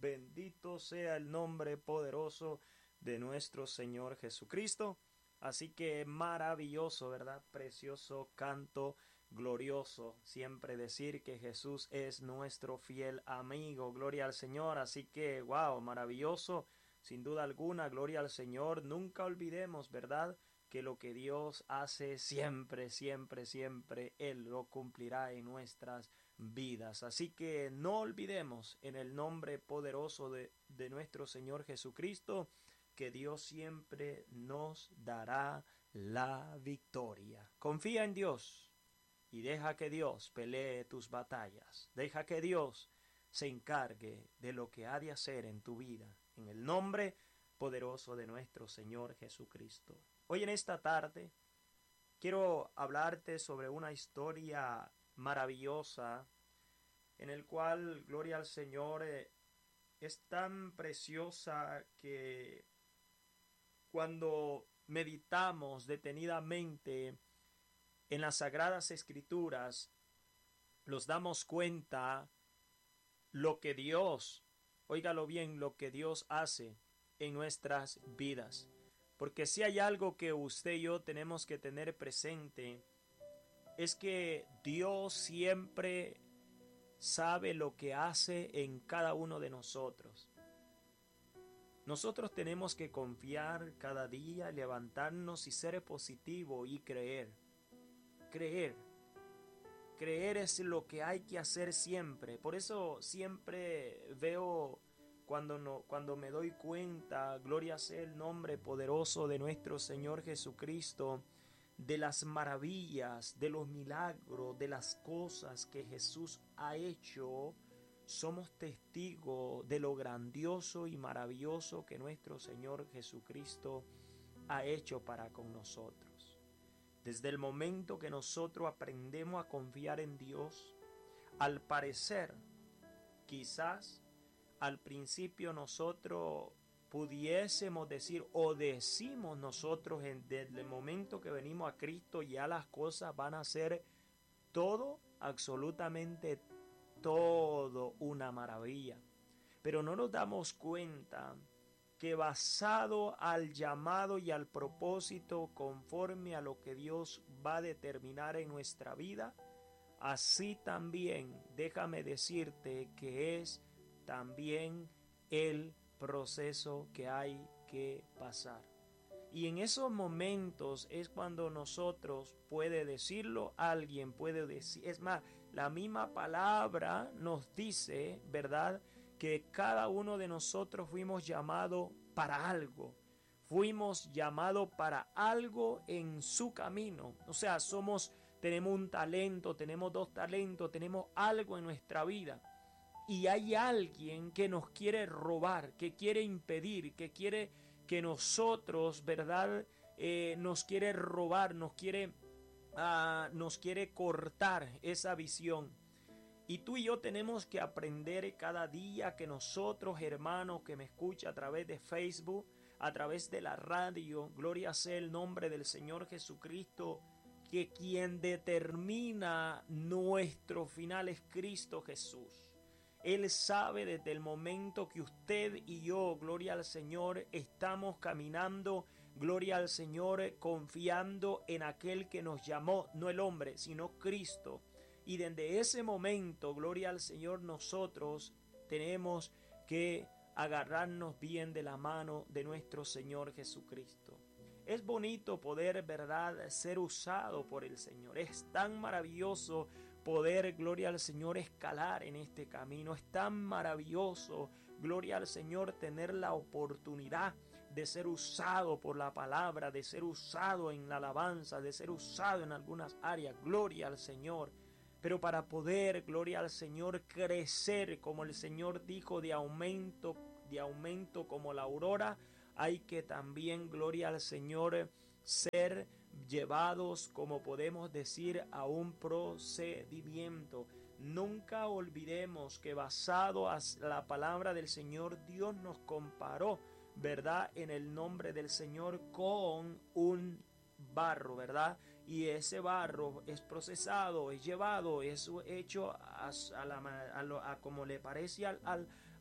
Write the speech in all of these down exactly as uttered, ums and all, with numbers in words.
Bendito sea el nombre poderoso de nuestro Señor Jesucristo. Así que maravilloso, ¿verdad? Precioso canto, glorioso. Siempre decir que Jesús es nuestro fiel amigo. Gloria al Señor. Así que, wow, maravilloso. Sin duda alguna, gloria al Señor. Nunca olvidemos, ¿verdad?, que lo que Dios hace siempre, siempre, siempre, Él lo cumplirá en nuestras vidas. Así que no olvidemos, en el nombre poderoso de, de nuestro Señor Jesucristo, que Dios siempre nos dará la victoria. Confía en Dios y deja que Dios pelee tus batallas. Deja que Dios se encargue de lo que ha de hacer en tu vida, en el nombre poderoso de nuestro Señor Jesucristo. Hoy en esta tarde quiero hablarte sobre una historia maravillosa en el cual, gloria al Señor, eh, es tan preciosa que cuando meditamos detenidamente en las Sagradas Escrituras, nos damos cuenta lo que Dios, óigalo bien, lo que Dios hace en nuestras vidas. Porque si hay algo que usted y yo tenemos que tener presente, es que Dios siempre sabe lo que hace en cada uno de nosotros. Nosotros tenemos que confiar cada día, levantarnos y ser positivo y creer. Creer. Creer es lo que hay que hacer siempre. Por eso siempre veo, cuando, no, cuando me doy cuenta, gloria sea el nombre poderoso de nuestro Señor Jesucristo, de las maravillas, de los milagros, de las cosas que Jesús ha hecho. Somos testigos de lo grandioso y maravilloso que nuestro Señor Jesucristo ha hecho para con nosotros. Desde el momento que nosotros aprendemos a confiar en Dios, al parecer, quizás al principio nosotros pudiésemos decir o decimos nosotros en, desde el momento que venimos a Cristo ya las cosas van a ser todo, absolutamente todo una maravilla. Pero no nos damos cuenta que basado al llamado y al propósito conforme a lo que Dios va a determinar en nuestra vida, así también déjame decirte que es también el proceso que hay que pasar. Y en esos momentos es cuando nosotros, puede decirlo alguien, puede decir, es más, la misma palabra nos dice, ¿verdad?, que cada uno de nosotros fuimos llamados para algo. Fuimos llamados para algo en su camino. O sea, somos, tenemos un talento, tenemos dos talentos, tenemos algo en nuestra vida. Y hay alguien que nos quiere robar, que quiere impedir, que quiere que nosotros, ¿verdad? Eh, nos quiere robar, nos quiere, uh, nos quiere cortar esa visión. Y tú y yo tenemos que aprender cada día que nosotros, hermanos, que me escucha a través de Facebook, a través de la radio, gloria sea el nombre del Señor Jesucristo, que quien determina nuestro final es Cristo Jesús. Él sabe desde el momento que usted y yo, gloria al Señor, estamos caminando, gloria al Señor, confiando en aquel que nos llamó, no el hombre, sino Cristo. Y desde ese momento, gloria al Señor, nosotros tenemos que agarrarnos bien de la mano de nuestro Señor Jesucristo. Es bonito poder, verdad, ser usado por el Señor. Es tan maravilloso poder, gloria al Señor, escalar en este camino. Es tan maravilloso, gloria al Señor, tener la oportunidad de ser usado por la palabra, de ser usado en la alabanza, de ser usado en algunas áreas. Gloria al Señor. Pero para poder, gloria al Señor, crecer, como el Señor dijo, de aumento, de aumento como la aurora, hay que también, gloria al Señor, ser llevados, como podemos decir, a un procedimiento. Nunca olvidemos que basado a la palabra del Señor, Dios nos comparó, ¿verdad?, en el nombre del Señor con un barro, ¿verdad? Y ese barro es procesado, es llevado, es hecho a, a, la, a, lo, a como le parece al, al,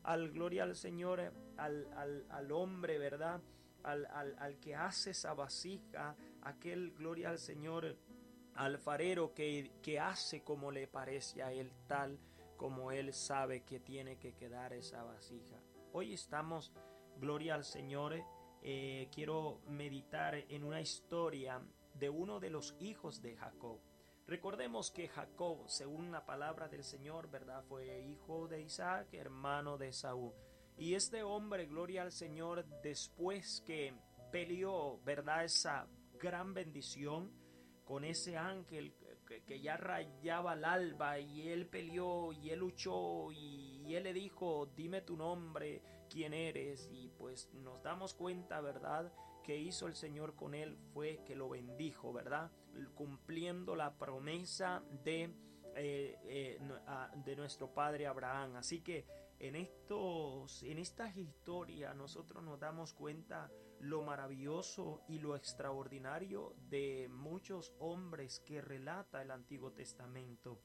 al gloria al Señor, al, al, al hombre, ¿verdad? Al, al, al que hace esa vasija, aquel gloria al Señor alfarero que, que hace como le parece a él, tal como él sabe que tiene que quedar esa vasija. Hoy estamos, gloria al Señor, eh, quiero meditar en una historia de uno de los hijos de Jacob. Recordemos que Jacob, según la palabra del Señor, ¿verdad?, fue hijo de Isaac, hermano de Esaú. Y este hombre, gloria al Señor, después que peleó, ¿verdad?, esa gran bendición con ese ángel que, que ya rayaba el alba, y él peleó y él luchó y, y él le dijo, dime tu nombre, quién eres, y pues nos damos cuenta, ¿verdad?, que hizo el Señor con él fue que lo bendijo, ¿verdad?, cumpliendo la promesa de, eh, eh, de nuestro padre Abraham. Así que en estos, en estas historias nosotros nos damos cuenta lo maravilloso y lo extraordinario de muchos hombres que relata el Antiguo Testamento.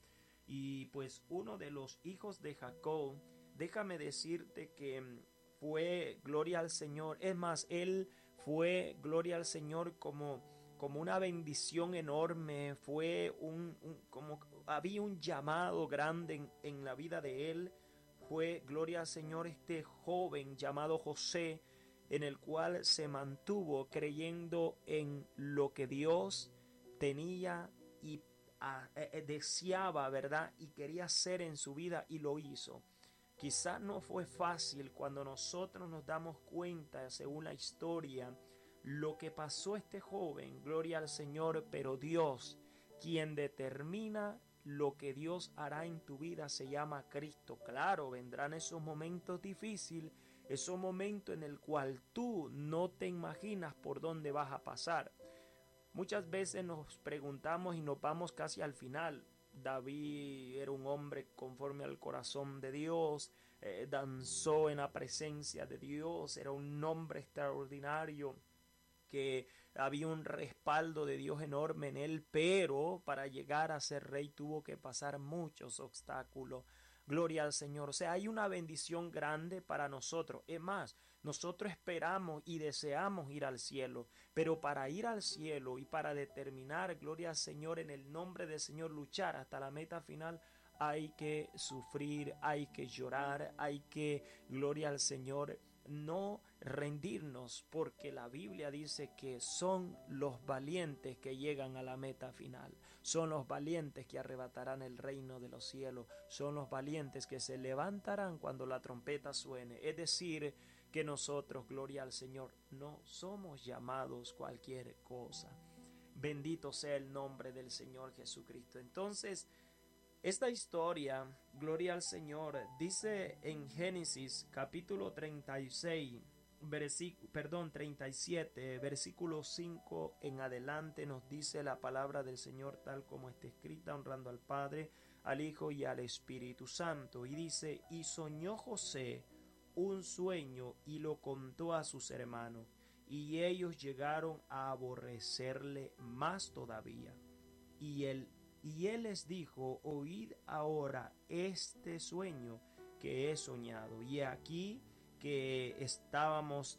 Y pues uno de los hijos de Jacob, déjame decirte que fue, gloria al Señor, es más, él fue, gloria al Señor, como, como una bendición enorme, fue un, un como había un llamado grande en, en la vida de él. Fue, gloria al Señor, este joven llamado José, en el cual se mantuvo creyendo en lo que Dios tenía y a, eh, deseaba, ¿verdad?, y quería hacer en su vida, y lo hizo. Quizás no fue fácil cuando nosotros nos damos cuenta, según la historia, lo que pasó a este joven, gloria al Señor, pero Dios, quien determina lo que Dios hará en tu vida, se llama Cristo. Claro, vendrán esos momentos difíciles, esos momentos en el cual tú no te imaginas por dónde vas a pasar. Muchas veces nos preguntamos y nos vamos casi al final. David era un hombre conforme al corazón de Dios, eh, danzó en la presencia de Dios, era un hombre extraordinario, que había un respaldo de Dios enorme en él, pero para llegar a ser rey tuvo que pasar muchos obstáculos. Gloria al Señor. O sea, hay una bendición grande para nosotros. Es más, nosotros esperamos y deseamos ir al cielo, pero para ir al cielo y para determinar, gloria al Señor, en el nombre del Señor, luchar hasta la meta final, hay que sufrir, hay que llorar, hay que, gloria al Señor, no rendirnos, porque la Biblia dice que son los valientes que llegan a la meta final, son los valientes que arrebatarán el reino de los cielos, son los valientes que se levantarán cuando la trompeta suene. Es decir, que nosotros, gloria al Señor, no somos llamados cualquier cosa. Bendito sea el nombre del Señor Jesucristo. Entonces, esta historia, gloria al Señor, dice en Génesis capítulo treinta y seis, versículo, perdón, treinta y siete, versículo cinco en adelante, nos dice la palabra del Señor tal como está escrita, honrando al Padre, al Hijo y al Espíritu Santo. Y dice, y soñó José un sueño y lo contó a sus hermanos, y ellos llegaron a aborrecerle más todavía. Y él Y él les dijo, oíd ahora este sueño que he soñado. Y aquí que estábamos,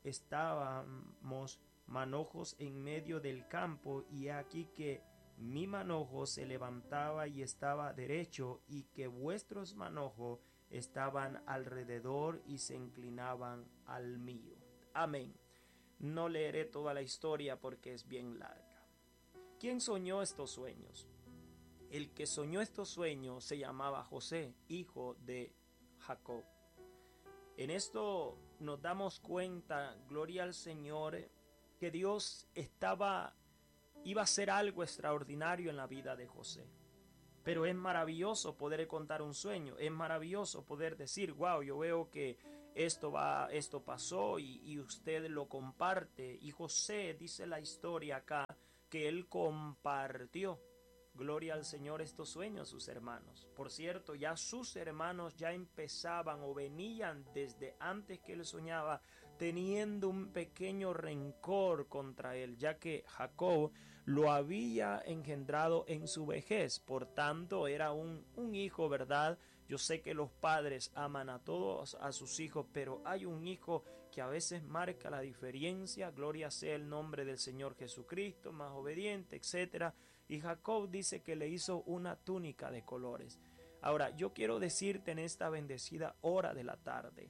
estábamos manojos en medio del campo, y aquí que mi manojo se levantaba y estaba derecho, y que vuestros manojos estaban alrededor y se inclinaban al mío. Amén. No leeré toda la historia porque es bien larga. ¿Quién soñó estos sueños? El que soñó estos sueños se llamaba José, hijo de Jacob. En esto nos damos cuenta, gloria al Señor, que Dios estaba, iba a hacer algo extraordinario en la vida de José. Pero es maravilloso poder contar un sueño, es maravilloso poder decir, wow, yo veo que esto va, esto pasó y, y usted lo comparte. Y José, dice la historia acá, que él compartió, gloria al Señor, estos sueños a sus hermanos. Por cierto, ya sus hermanos ya empezaban o venían desde antes que él soñaba teniendo un pequeño rencor contra él, ya que Jacob lo había engendrado en su vejez. Por tanto, era un, un hijo, ¿verdad? Yo sé que los padres aman a todos a sus hijos, pero hay un hijo que a veces marca la diferencia. Gloria sea el nombre del Señor Jesucristo, más obediente, etcétera. Y Jacob dice que le hizo una túnica de colores. Ahora, yo quiero decirte en esta bendecida hora de la tarde,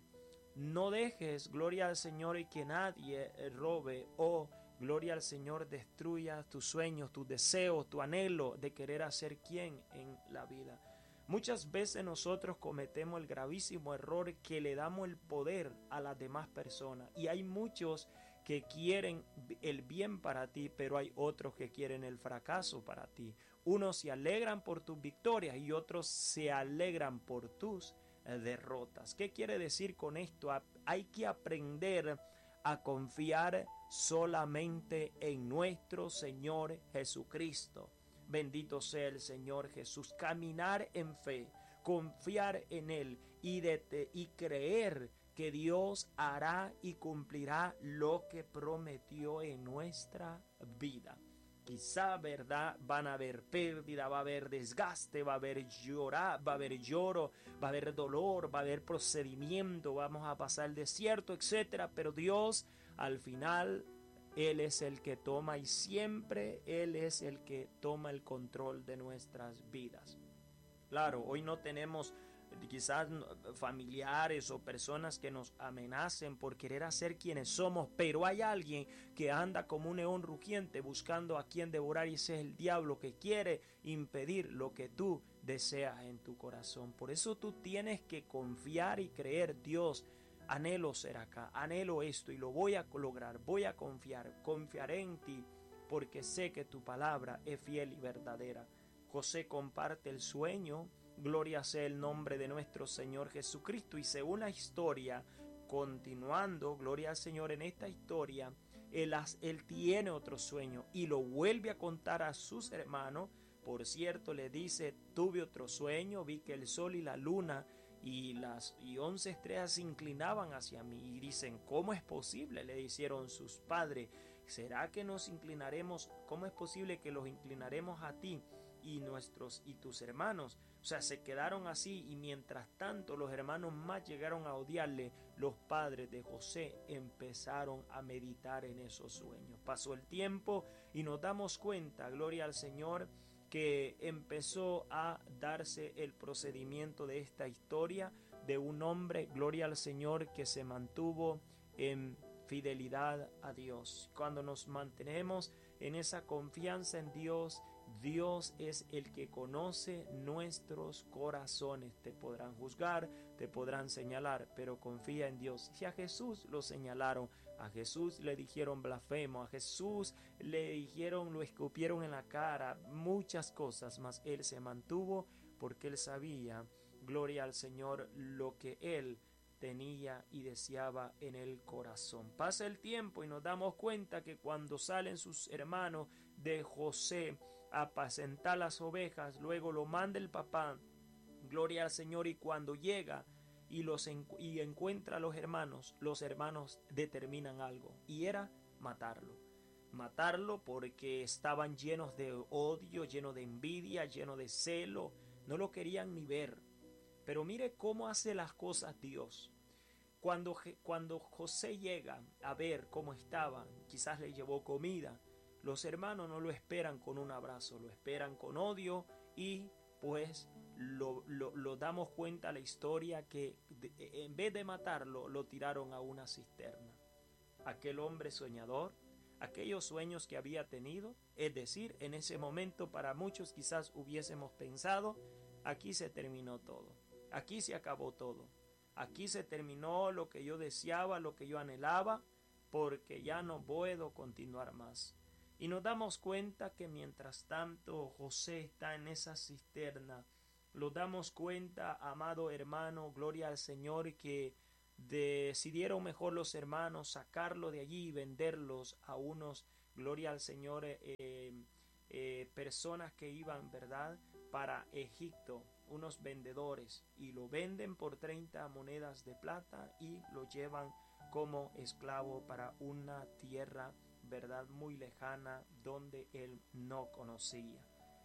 no dejes, gloria al Señor, y que nadie robe o, gloria al Señor, destruya tus sueños, tus deseos, tu anhelo de querer hacer quien en la vida. Muchas veces nosotros cometemos el gravísimo error que le damos el poder a las demás personas. Y hay muchos que quieren el bien para ti, pero hay otros que quieren el fracaso para ti. Unos se alegran por tus victorias y otros se alegran por tus derrotas. ¿Qué quiere decir con esto? Hay que aprender a confiar solamente en nuestro Señor Jesucristo. Bendito sea el Señor Jesús. Caminar en fe, confiar en Él y, de, y creer que Dios hará y cumplirá lo que prometió en nuestra vida. Quizá, ¿verdad? Van a haber pérdida, va a haber desgaste, va a haber llorar, va a haber lloro, va a haber dolor, va a haber procedimiento, vamos a pasar el desierto, etcétera. Pero Dios, al final, Él es el que toma y siempre Él es el que toma el control de nuestras vidas. Claro, hoy no tenemos quizás familiares o personas que nos amenacen por querer hacer quienes somos, pero hay alguien que anda como un león rugiente buscando a quien devorar, y ese es el diablo que quiere impedir lo que tú deseas en tu corazón. Por eso tú tienes que confiar y creer: Dios, anhelo ser acá, anhelo esto y lo voy a lograr, voy a confiar, confiaré en ti porque sé que tu palabra es fiel y verdadera. José comparte el sueño. Gloria sea el nombre de nuestro Señor Jesucristo. Y según la historia, continuando, gloria al Señor, en esta historia, él, él tiene otro sueño y lo vuelve a contar a sus hermanos. Por cierto, le dice: tuve otro sueño, vi que el sol y la luna y las y once estrellas se inclinaban hacia mí. Y dicen: ¿cómo es posible? Le hicieron sus padres. ¿Será que nos inclinaremos? ¿Cómo es posible que los inclinaremos a ti y nuestros y tus hermanos? O sea, se quedaron así, y mientras tanto los hermanos más llegaron a odiarle. Los padres de José empezaron a meditar en esos sueños. Pasó el tiempo y nos damos cuenta, gloria al Señor, que empezó a darse el procedimiento de esta historia de un hombre, gloria al Señor, que se mantuvo en fidelidad a Dios. Cuando nos mantenemos en esa confianza en Dios, Dios es el que conoce nuestros corazones. Te podrán juzgar, te podrán señalar, pero confía en Dios. Si a Jesús lo señalaron, a Jesús le dijeron blasfemo, a Jesús le dijeron, lo escupieron en la cara, muchas cosas, mas Él se mantuvo porque Él sabía, gloria al Señor, lo que Él tenía y deseaba en el corazón. Pasa el tiempo y nos damos cuenta que cuando salen sus hermanos de José a apacentar las ovejas, luego lo manda el papá, gloria al Señor, y cuando llega y los encu- y encuentra a los hermanos, los hermanos determinan algo, y era matarlo. Matarlo porque estaban llenos de odio, llenos de envidia, llenos de celo, no lo querían ni ver. Pero mire cómo hace las cosas Dios. Cuando, cuando José llega a ver cómo estaba, quizás le llevó comida, los hermanos no lo esperan con un abrazo, lo esperan con odio, y pues lo, lo, lo damos cuenta la historia que de, en vez de matarlo, lo tiraron a una cisterna. Aquel hombre soñador, aquellos sueños que había tenido, es decir, en ese momento para muchos quizás hubiésemos pensado: aquí se terminó todo, aquí se acabó todo, aquí se terminó lo que yo deseaba, lo que yo anhelaba, porque ya no puedo continuar más. Y nos damos cuenta que mientras tanto José está en esa cisterna, nos damos cuenta, amado hermano, gloria al Señor, que decidieron mejor los hermanos sacarlo de allí y venderlos a unos, gloria al Señor, eh, eh, personas que iban, ¿verdad?, para Egipto, unos vendedores, y lo venden por treinta monedas de plata y lo llevan como esclavo para una tierra, verdad, muy lejana, donde él no conocía.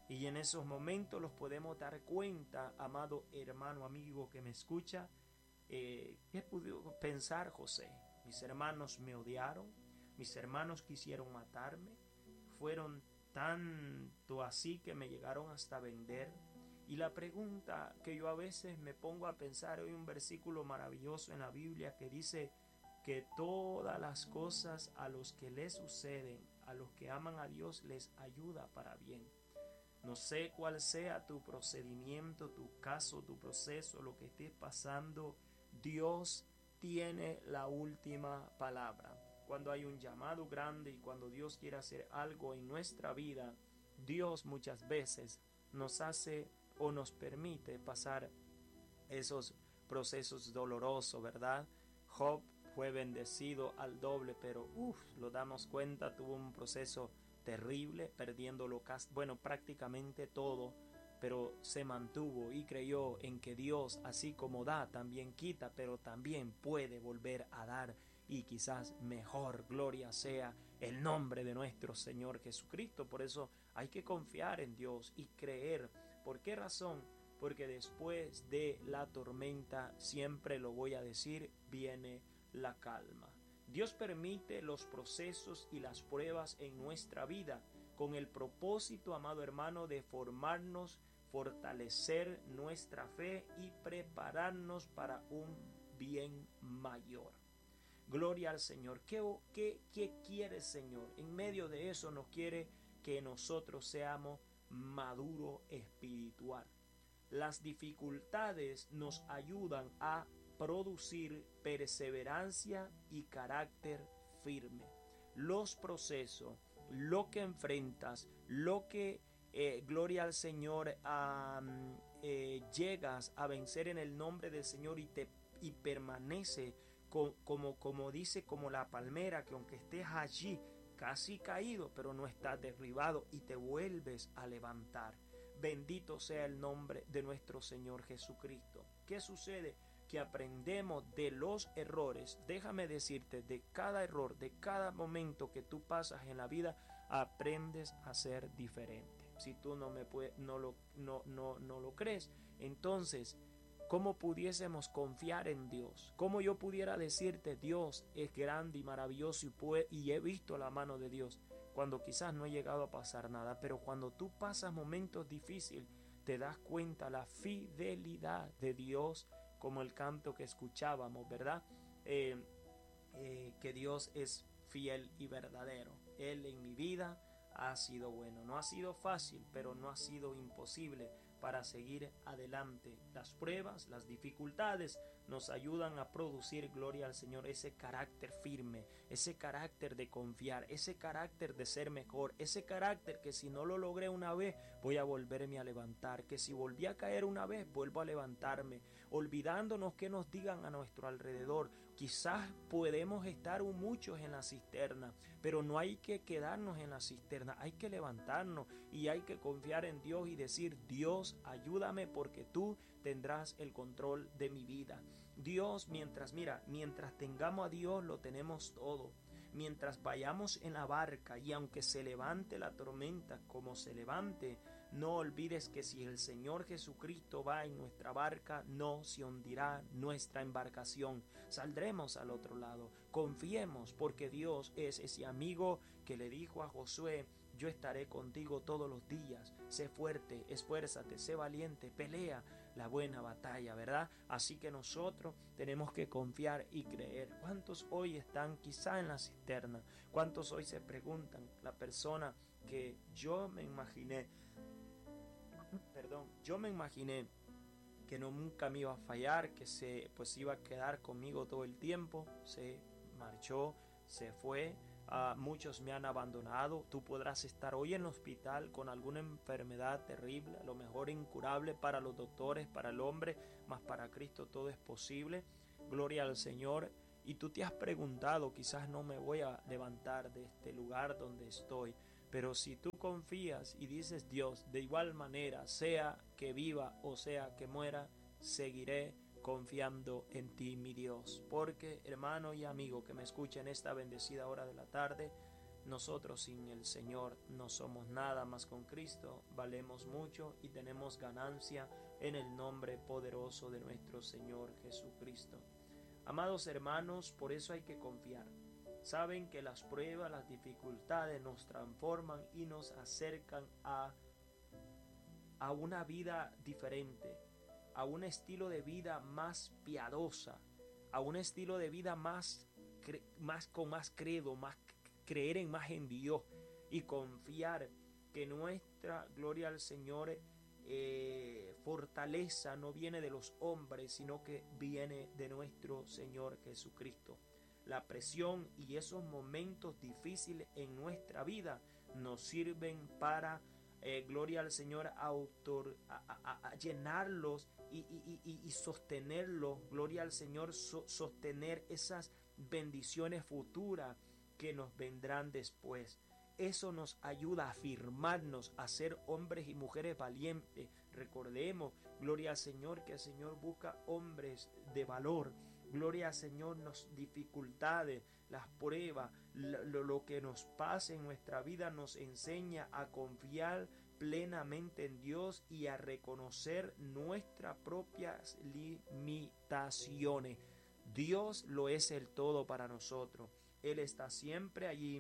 Y en esos momentos los podemos dar cuenta, amado hermano, amigo que me escucha, eh, ¿qué pudo pensar José? Mis hermanos me odiaron, mis hermanos quisieron matarme, fueron tanto así que me llegaron hasta vender. Y la pregunta que yo a veces me pongo a pensar, hay un versículo maravilloso en la Biblia que dice que todas las cosas a los que les suceden, a los que aman a Dios, les ayuda para bien. No sé cuál sea tu procedimiento, tu caso, tu proceso, lo que estés pasando. Dios tiene la última palabra. Cuando hay un llamado grande y cuando Dios quiere hacer algo en nuestra vida, Dios muchas veces nos hace o nos permite pasar esos procesos dolorosos, ¿verdad? Job fue bendecido al doble, pero uff, lo damos cuenta, tuvo un proceso terrible, perdiéndolo casi, bueno, prácticamente todo, pero se mantuvo y creyó en que Dios, así como da, también quita, pero también puede volver a dar, y quizás mejor. Gloria sea el nombre de nuestro Señor Jesucristo. Por eso hay que confiar en Dios y creer. ¿Por qué razón? Porque después de la tormenta, siempre lo voy a decir, viene la calma. Dios permite los procesos y las pruebas en nuestra vida con el propósito, amado hermano, de formarnos, fortalecer nuestra fe y prepararnos para un bien mayor. Gloria al Señor. ¿Qué, qué, qué quiere el Señor? En medio de eso nos quiere que nosotros seamos maduros espiritual. Las dificultades nos ayudan a producir perseverancia y carácter firme. Los procesos, lo que enfrentas, lo que, eh, gloria al Señor, um, eh, llegas a vencer en el nombre del Señor y, te, y permanece como, como, como dice, como la palmera, que aunque estés allí casi caído, pero no estás derribado y te vuelves a levantar. Bendito sea el nombre de nuestro Señor Jesucristo. ¿Qué sucede? Que aprendemos de los errores. Déjame decirte, de cada error, de cada momento que tú pasas en la vida, aprendes a ser diferente. Si tú no me puedes, no lo, no, no, no lo crees, entonces, ¿cómo pudiésemos confiar en Dios? ¿Cómo yo pudiera decirte, Dios es grande y maravilloso y, puede, y he visto la mano de Dios? Cuando quizás no he llegado a pasar nada, pero cuando tú pasas momentos difíciles, te das cuenta la fidelidad de Dios, como el canto que escuchábamos, ¿verdad? Eh, eh, que Dios es fiel y verdadero. Él en mi vida ha sido bueno. No ha sido fácil, pero no ha sido imposible para seguir adelante. Las pruebas, las dificultades nos ayudan a producir, gloria al Señor, ese carácter firme, ese carácter de confiar, ese carácter de ser mejor, ese carácter que si no lo logré una vez, voy a volverme a levantar, que si volví a caer una vez, vuelvo a levantarme, olvidándonos que nos digan a nuestro alrededor. Quizás podemos estar muchos en la cisterna, pero no hay que quedarnos en la cisterna, hay que levantarnos y hay que confiar en Dios y decir, Dios, ayúdame porque tú tendrás el control de mi vida. Dios, mientras, mira, mientras tengamos a Dios lo tenemos todo. Mientras vayamos en la barca y aunque se levante la tormenta como se levante, no olvides que si el Señor Jesucristo va en nuestra barca, no se hundirá nuestra embarcación. Saldremos al otro lado. Confiemos porque Dios es ese amigo que le dijo a Josué, yo estaré contigo todos los días. Sé fuerte, esfuérzate, sé valiente, pelea la buena batalla, ¿verdad? Así que nosotros tenemos que confiar y creer. ¿Cuántos hoy están quizá en la cisterna? ¿Cuántos hoy se preguntan? La persona que yo me imaginé, perdón, yo me imaginé que no nunca me iba a fallar, que se pues iba a quedar conmigo todo el tiempo, se marchó, se fue. Uh, muchos me han abandonado. Tú podrás estar hoy en el hospital con alguna enfermedad terrible, a lo mejor incurable para los doctores, para el hombre, mas para Cristo todo es posible. Gloria al Señor. Y tú te has preguntado, quizás no me voy a levantar de este lugar donde estoy, pero si tú confías y dices, Dios, de igual manera, sea que viva o sea que muera, seguiré confiando en ti, mi Dios. Porque, hermano y amigo que me escucha en esta bendecida hora de la tarde, Nosotros sin el Señor no somos nada, más con Cristo valemos mucho y tenemos ganancia en el nombre poderoso de nuestro Señor Jesucristo. Amados hermanos, por eso hay que confiar. Saben que las pruebas, las dificultades nos transforman y nos acercan a, a una vida diferente, a un estilo de vida más piadosa, a un estilo de vida más, más con más credo, más creer en más en Dios y confiar que nuestra gloria al Señor eh, fortaleza no viene de los hombres, sino que viene de nuestro Señor Jesucristo. La presión y esos momentos difíciles en nuestra vida nos sirven para eh, gloria al Señor autor, a, a, a llenarlos y, y, y, y sostenerlos, gloria al Señor, so, sostener esas bendiciones futuras que nos vendrán después. Eso nos ayuda a afirmarnos, a ser hombres y mujeres valientes. Recordemos, gloria al Señor, que el Señor busca hombres de valor. Gloria al Señor, las dificultades, las pruebas, lo, lo que nos pasa en nuestra vida nos enseña a confiar plenamente en Dios y a reconocer nuestras propias limitaciones. Dios lo es el todo para nosotros. Él está siempre allí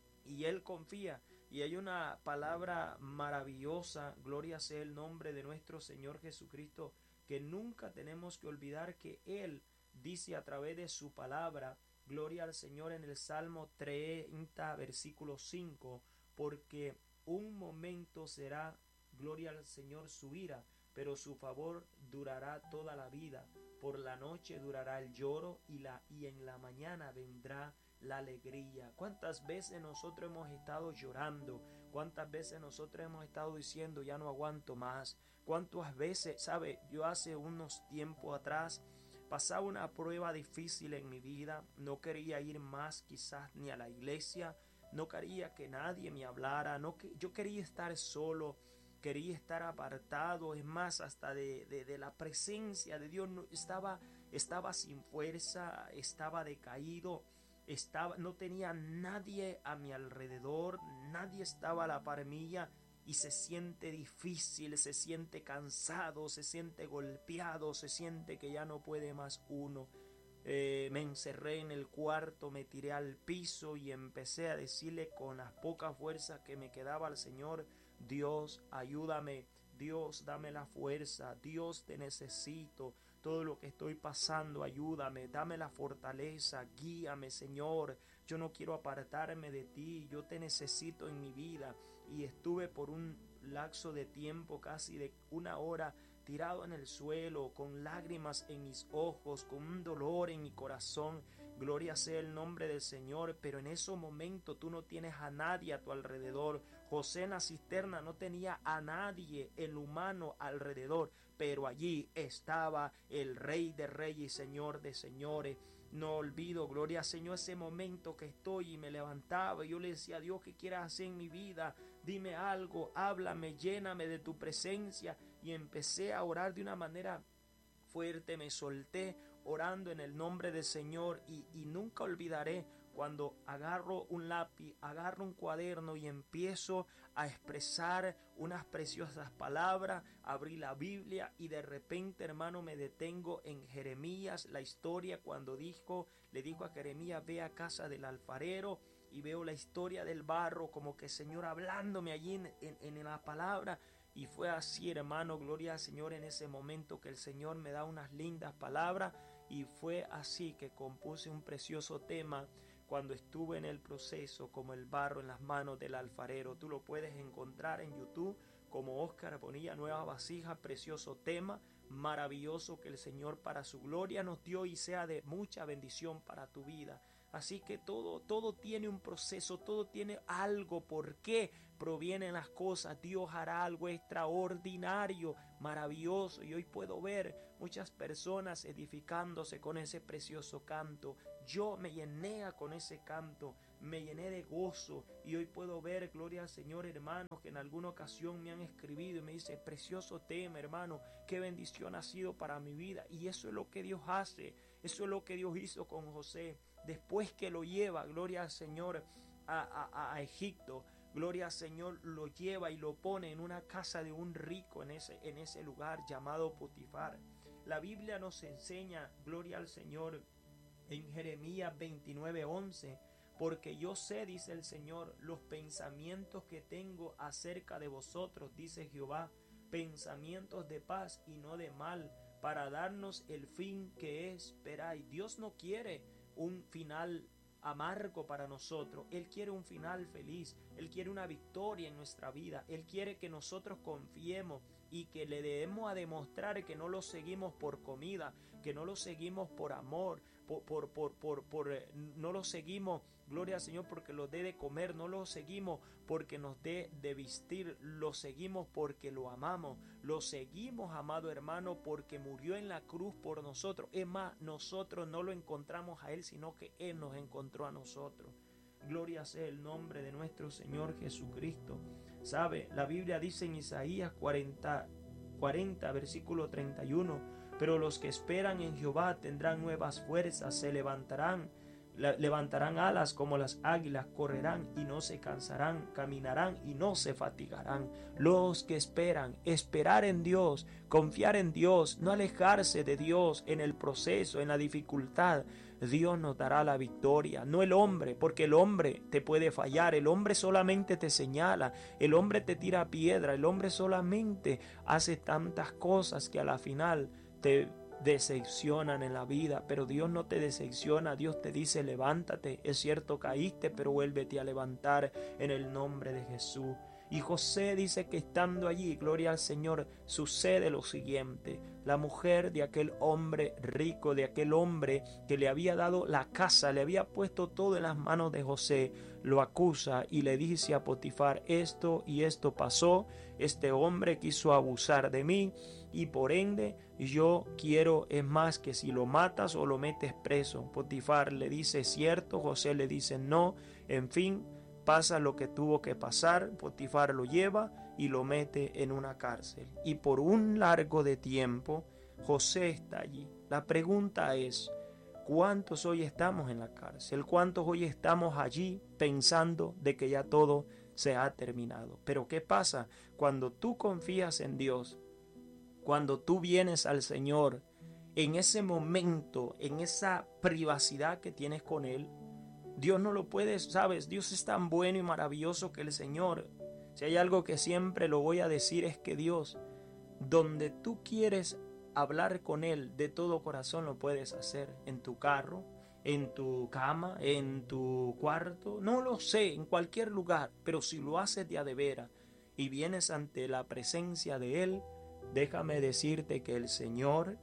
y Él confía. Y hay una palabra maravillosa, gloria sea el nombre de nuestro Señor Jesucristo, que nunca tenemos que olvidar, que Él dice a través de su palabra, gloria al Señor, en el Salmo treinta, versículo cinco, porque un momento será, gloria al Señor, su ira, pero su favor durará toda la vida. Por la noche durará el lloro y, la, y en la mañana vendrá la alegría. ¿Cuántas veces nosotros hemos estado llorando? ¿Cuántas veces nosotros hemos estado diciendo ya no aguanto más? ¿Cuántas veces, sabe, yo hace unos tiempos atrás pasaba una prueba difícil en mi vida, no quería ir más quizás ni a la iglesia, no quería que nadie me hablara, no que, yo quería estar solo, quería estar apartado, es más, hasta de, de, de la presencia de Dios, no, estaba, estaba sin fuerza, estaba decaído, estaba, no tenía nadie a mi alrededor, nadie estaba a la par mía. Y se siente difícil, se siente cansado, se siente golpeado, se siente que ya no puede más uno. Eh, me encerré en el cuarto, me tiré al piso y empecé a decirle con las pocas fuerzas que me quedaba al Señor: Dios, ayúdame, Dios, dame la fuerza, Dios, te necesito. Todo lo que estoy pasando, ayúdame, dame la fortaleza, guíame, Señor. Yo no quiero apartarme de ti, yo te necesito en mi vida. Y estuve por un lapso de tiempo, casi de una hora, tirado en el suelo, con lágrimas en mis ojos, con un dolor en mi corazón. Gloria sea el nombre del Señor, pero en ese momento tú no tienes a nadie a tu alrededor. José en la cisterna no tenía a nadie, el humano, alrededor, pero allí estaba el Rey de Reyes y Señor de Señores. No olvido, gloria al Señor, ese momento que estoy y me levantaba y yo le decía a Dios: ¿qué quieres hacer en mi vida? Dime algo, háblame, lléname de tu presencia. Y empecé a orar de una manera fuerte, me solté orando en el nombre del Señor y, y nunca olvidaré cuando agarro un lápiz, agarro un cuaderno y empiezo a expresar unas preciosas palabras. Abrí la Biblia y de repente, hermano, me detengo en Jeremías, la historia cuando dijo, le dijo a Jeremías: ve a casa del alfarero. Y veo la historia del barro, como que el Señor hablándome allí en, en, en la palabra. Y fue así, hermano, gloria al Señor, en ese momento que el Señor me da unas lindas palabras. Y fue así que compuse un precioso tema cuando estuve en el proceso, como el barro en las manos del alfarero. Tú lo puedes encontrar en YouTube como Oscar Bonilla, Nueva Vasija, precioso tema, maravilloso, que el Señor para su gloria nos dio y sea de mucha bendición para tu vida. Así que todo, todo tiene un proceso, todo tiene algo, por qué provienen las cosas. Dios hará algo extraordinario, maravilloso. Y hoy puedo ver muchas personas edificándose con ese precioso canto. Yo me llené con ese canto, me llené de gozo. Y hoy puedo ver, gloria al Señor, hermanos, que en alguna ocasión me han escribido y me dicen: precioso tema, hermano, qué bendición ha sido para mi vida. Y eso es lo que Dios hace, eso es lo que Dios hizo con José. Después que lo lleva, gloria al Señor, a, a, a Egipto, gloria al Señor, lo lleva y lo pone en una casa de un rico en ese, en ese lugar llamado Potifar. La Biblia nos enseña, gloria al Señor, en Jeremías veintinueve once, porque yo sé, dice el Señor, los pensamientos que tengo acerca de vosotros, dice Jehová, pensamientos de paz y no de mal, para darnos el fin que esperáis. Dios no quiere un final amargo para nosotros, Él quiere un final feliz, Él quiere una victoria en nuestra vida, Él quiere que nosotros confiemos y que le debemos a demostrar que no lo seguimos por comida, que no lo seguimos por amor, por, por, por, por, por eh, no lo seguimos, gloria al Señor, porque lo dé de comer, no lo seguimos porque nos dé de vestir, lo seguimos porque lo amamos, lo seguimos, amado hermano, porque murió en la cruz por nosotros. Es más, nosotros no lo encontramos a Él, sino que Él nos encontró a nosotros. Gloria sea el nombre de nuestro Señor Jesucristo. ¿Sabe? La Biblia dice en Isaías cuarenta, cuarenta, versículo treinta y uno, pero los que esperan en Jehová tendrán nuevas fuerzas, se levantarán, levantarán alas como las águilas, correrán y no se cansarán, caminarán y no se fatigarán. Los que esperan, esperar en Dios, confiar en Dios, no alejarse de Dios en el proceso, en la dificultad. Dios nos dará la victoria, no el hombre, porque el hombre te puede fallar, el hombre solamente te señala, el hombre te tira piedra, el hombre solamente hace tantas cosas que a la final te decepcionan en la vida, pero Dios no te decepciona. Dios te dice: levántate, es cierto, caíste, pero vuélvete a levantar en el nombre de Jesús. Y José dice que estando allí, gloria al Señor, sucede lo siguiente: la mujer de aquel hombre rico, de aquel hombre que le había dado la casa, le había puesto todo en las manos de José, lo acusa y le dice a Potifar: esto y esto pasó, este hombre quiso abusar de mí y por ende yo quiero, es más, que si lo matas o lo metes preso. Potifar le dice cierto, José le dice no, en fin, pasa lo que tuvo que pasar. Potifar lo lleva y lo mete en una cárcel. Y por un largo de tiempo José está allí. La pregunta es: ¿cuántos hoy estamos en la cárcel? ¿Cuántos hoy estamos allí pensando de que ya todo se ha terminado? Pero ¿qué pasa cuando tú confías en Dios? Cuando tú vienes al Señor, en ese momento, en esa privacidad que tienes con Él, Dios no lo puede, sabes, Dios es tan bueno y maravilloso que el Señor, si hay algo que siempre lo voy a decir, es que Dios, donde tú quieres hablar con Él de todo corazón, lo puedes hacer, en tu carro, en tu cama, en tu cuarto, no lo sé, en cualquier lugar, pero si lo haces de a de veras y vienes ante la presencia de Él, déjame decirte que el Señor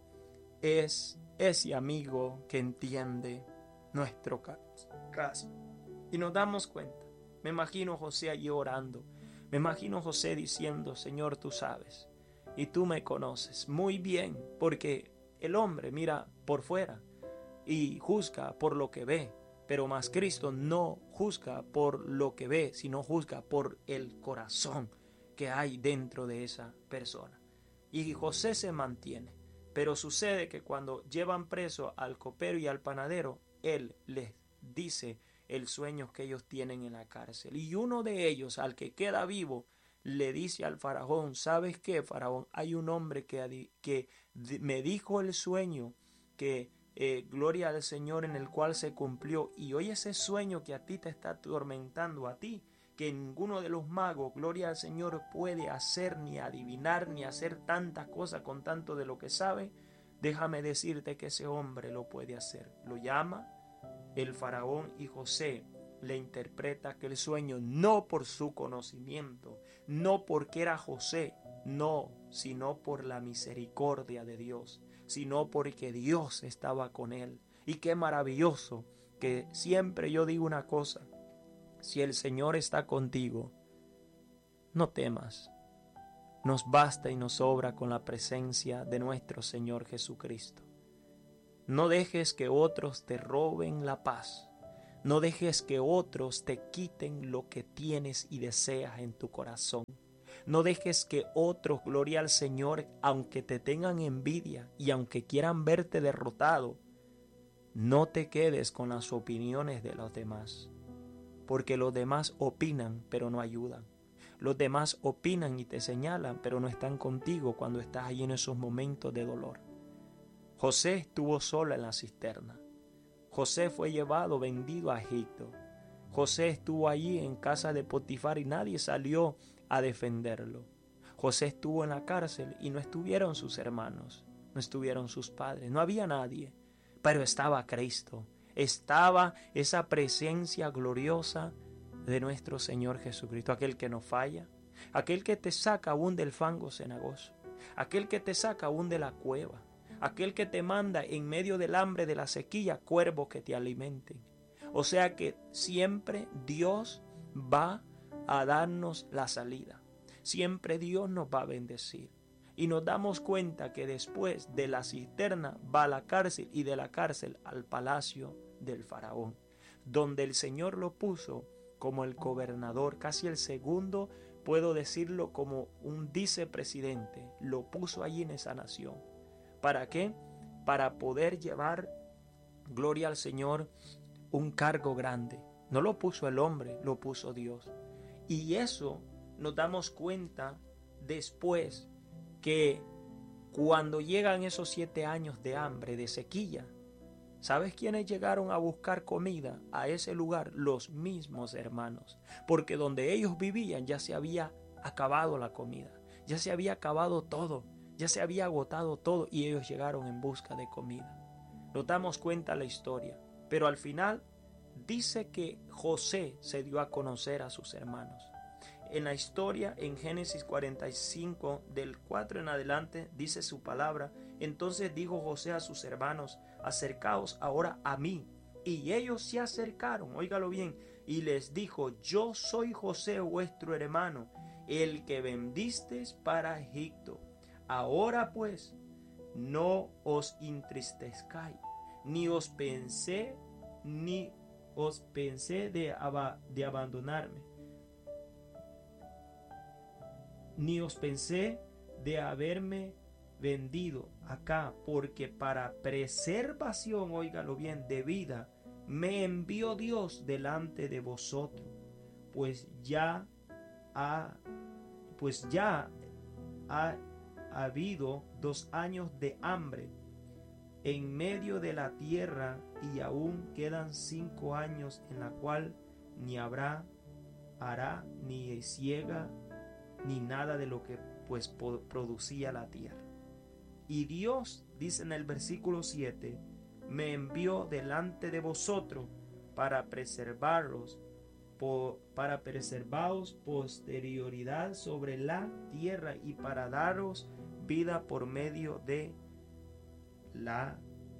es ese amigo que entiende nuestro caso. Y nos damos cuenta. Me imagino José allí orando. Me imagino José diciendo: Señor, tú sabes y tú me conoces muy bien, porque el hombre mira por fuera y juzga por lo que ve, pero más Cristo no juzga por lo que ve, sino juzga por el corazón que hay dentro de esa persona. Y José se mantiene, pero sucede que cuando llevan preso al copero y al panadero, él les dice el sueño que ellos tienen en la cárcel. Y uno de ellos, al que queda vivo, le dice al faraón: ¿sabes qué, faraón? Hay un hombre que, que me dijo el sueño, que eh, gloria al Señor, en el cual se cumplió. Y hoy ese sueño que a ti te está atormentando, a ti, que ninguno de los magos, gloria al Señor, puede hacer, ni adivinar, ni hacer tantas cosas con tanto de lo que sabe, déjame decirte que ese hombre lo puede hacer. Lo llama el faraón y José le interpreta aquel sueño, no por su conocimiento, no porque era José, no, sino por la misericordia de Dios, sino porque Dios estaba con él. Y qué maravilloso que siempre yo digo una cosa: si el Señor está contigo, no temas. Nos basta y nos sobra con la presencia de nuestro Señor Jesucristo. No dejes que otros te roben la paz. No dejes que otros te quiten lo que tienes y deseas en tu corazón. No dejes que otros, gloria al Señor, aunque te tengan envidia y aunque quieran verte derrotado, no te quedes con las opiniones de los demás. porque los demás opinan, pero no ayudan. Los demás opinan y te señalan, pero no están contigo cuando estás allí en esos momentos de dolor. José estuvo solo en la cisterna. José fue llevado, vendido a Egipto. José estuvo allí en casa de Potifar y nadie salió a defenderlo. José estuvo en la cárcel y no estuvieron sus hermanos, no estuvieron sus padres, no había nadie, pero estaba Cristo, estaba esa presencia gloriosa de nuestro Señor Jesucristo, aquel que no falla, aquel que te saca aún del fango cenagoso, aquel que te saca aún de la cueva, aquel que te manda en medio del hambre, de la sequía, cuervos que te alimenten. O sea que siempre Dios va a darnos la salida. Siempre Dios nos va a bendecir. Y nos damos cuenta que después de la cisterna va a la cárcel y de la cárcel al palacio del faraón, donde el Señor lo puso como el gobernador, casi el segundo, puedo decirlo como un vicepresidente, lo puso allí en esa nación. ¿Para qué? Para poder llevar, gloria al Señor, un cargo grande. No lo puso el hombre, lo puso Dios. Y eso nos damos cuenta después que cuando llegan esos siete años de hambre, de sequía, ¿sabes quiénes llegaron a buscar comida a ese lugar? Los mismos hermanos, porque donde ellos vivían ya se había acabado la comida, ya se había acabado todo, ya se había agotado todo y ellos llegaron en busca de comida. Nos damos cuenta la historia, pero al final dice que José se dio a conocer a sus hermanos. En la historia, en Génesis cuarenta y cinco, del cuatro en adelante, dice su palabra: entonces dijo José a sus hermanos: acercaos ahora a mí. Y ellos se acercaron, óigalo bien, y les dijo: yo soy José vuestro hermano, el que vendisteis para Egipto. Ahora pues, no os entristezcáis, ni os pensé, ni os pensé de, ab- de abandonarme. Ni os pensé de haberme vendido acá, porque para preservación, óigalo bien, de vida, me envió Dios delante de vosotros, pues ya ha, pues ya ha habido dos años de hambre en medio de la tierra, y aún quedan cinco años en la cual ni habrá, hará, ni siega, ni nada de lo que pues producía la tierra. Y Dios, dice en el versículo siete, me envió delante de vosotros para preservaros, por, para preservaros posterioridad sobre la tierra y para daros vida por medio de la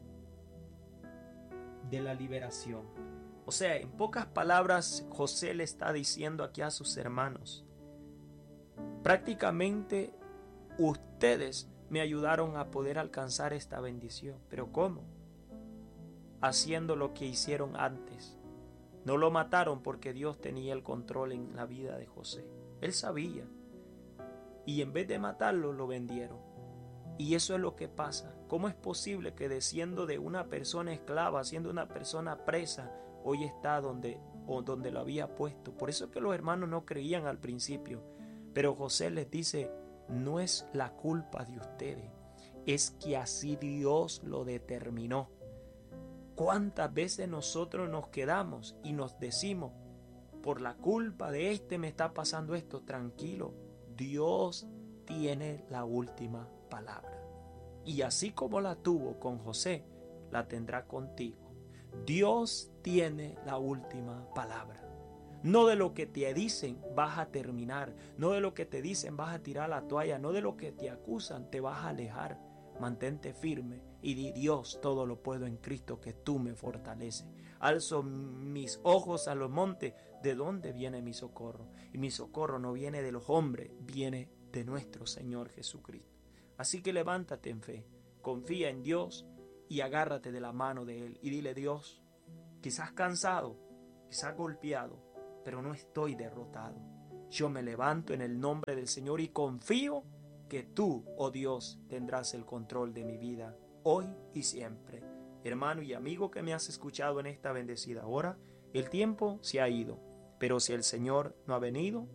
de la liberación. O sea, en pocas palabras, José le está diciendo aquí a sus hermanos: prácticamente ustedes me ayudaron a poder alcanzar esta bendición. ¿Pero cómo? Haciendo lo que hicieron antes. No lo mataron porque Dios tenía el control en la vida de José. Él sabía. Y en vez de matarlo, lo vendieron. Y eso es lo que pasa. ¿Cómo es posible que de siendo de una persona esclava, siendo una persona presa, hoy está donde, o donde lo había puesto? Por eso es que los hermanos no creían al principio. Pero José les dice: no es la culpa de ustedes, es que así Dios lo determinó. ¿Cuántas veces nosotros nos quedamos y nos decimos: por la culpa de este me está pasando esto? Tranquilo, Dios tiene la última palabra. Y así como la tuvo con José, la tendrá contigo. Dios tiene la última palabra. No de lo que te dicen vas a terminar, no de lo que te dicen vas a tirar la toalla, no de lo que te acusan te vas a alejar. Mantente firme y di: Dios, todo lo puedo en Cristo que tú me fortaleces. Alzo mis ojos a los montes, ¿de dónde viene mi socorro? Y mi socorro no viene de los hombres, viene de nuestro Señor Jesucristo. Así que levántate en fe, confía en Dios y agárrate de la mano de Él y dile: Dios, quizás cansado, quizás golpeado, pero no estoy derrotado. Yo me levanto en el nombre del Señor y confío que tú, oh Dios, tendrás el control de mi vida hoy y siempre. Hermano y amigo que me has escuchado en esta bendecida hora, el tiempo se ha ido, Pero si el Señor no ha venido,